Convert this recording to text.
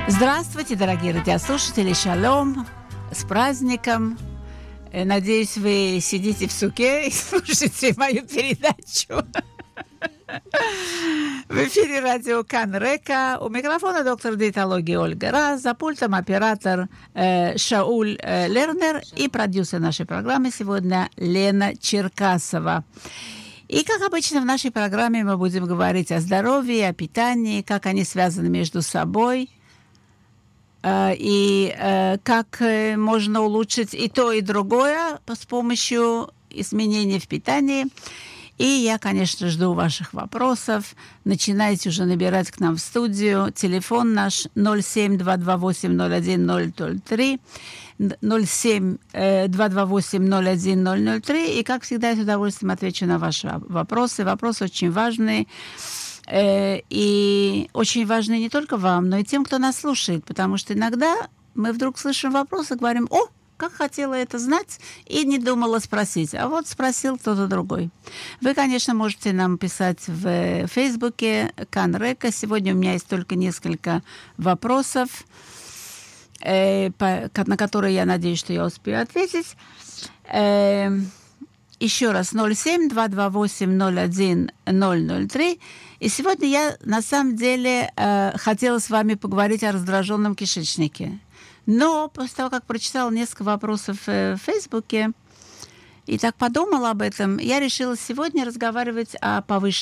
Здравствуйте, дорогие радиослушатели, шалом, с праздником. Надеюсь, вы сидите в суке и слушаете мою передачу. В эфире радио Кан Река. У микрофона доктор диетологии Ольга Раз, за пультом оператор Шауль Лернер и продюсер нашей программы сегодня Лена Черкасова. И, как обычно, в нашей программе мы будем говорить о здоровье, о питании, как они связаны между собой, и как можно улучшить и то, и другое с помощью изменений в питании. И я, конечно, жду ваших вопросов. Начинайте уже набирать к нам в студию. Телефон наш 07-228-01-003, 07-228-01-003. И, как всегда, я с удовольствием отвечу на ваши вопросы. Вопросы очень важные. И очень важны не только вам, но и тем, кто нас слушает. Потому что иногда мы вдруг слышим вопрос и говорим: «О, как хотела это знать и не думала спросить». А вот спросил кто-то другой. Вы, конечно, можете нам писать в Фейсбуке Кан Река. Сегодня у меня есть только несколько вопросов, на которые я надеюсь, что я успею ответить. Еще раз, 07-228-01-003. И сегодня я, на самом деле, хотела с вами поговорить о раздраженном кишечнике. Но после того, как прочитала несколько вопросов в Фейсбуке и так подумала об этом, я решила сегодня разговаривать о повышенном